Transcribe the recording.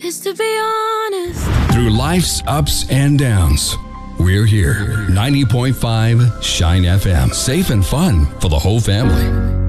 Just to be honest. Through life's ups and downs, we're here. 90.5 Shine FM. Safe and fun for the whole family.